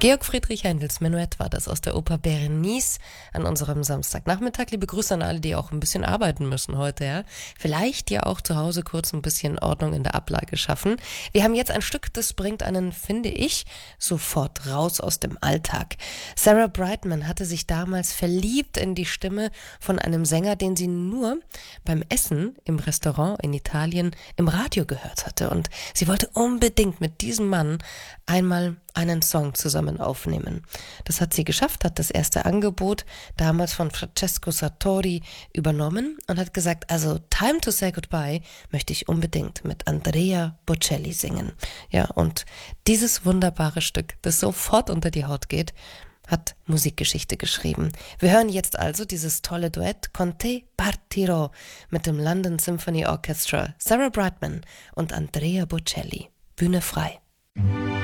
Georg Friedrich Händels Menuett war das aus der Oper Berenice an unserem Samstagnachmittag. Liebe Grüße an alle, die auch ein bisschen arbeiten müssen heute, ja. Vielleicht ja auch zu Hause kurz ein bisschen Ordnung in der Ablage schaffen. Wir haben jetzt ein Stück, das bringt einen, finde ich, sofort raus aus dem Alltag. Sarah Brightman hatte sich damals verliebt in die Stimme von einem Sänger, den sie nur beim Essen im Restaurant in Italien im Radio gehört hatte. Und sie wollte unbedingt mit diesem Mann einmal einen Song zusammen aufnehmen. Das hat sie geschafft, hat das erste Angebot damals von Francesco Sartori übernommen und hat gesagt, also Time to Say Goodbye möchte ich unbedingt mit Andrea Bocelli singen. Ja, und dieses wunderbare Stück, das sofort unter die Haut geht, hat Musikgeschichte geschrieben. Wir hören jetzt also dieses tolle Duett Con te partirò mit dem London Symphony Orchestra, Sarah Brightman und Andrea Bocelli. Bühne frei.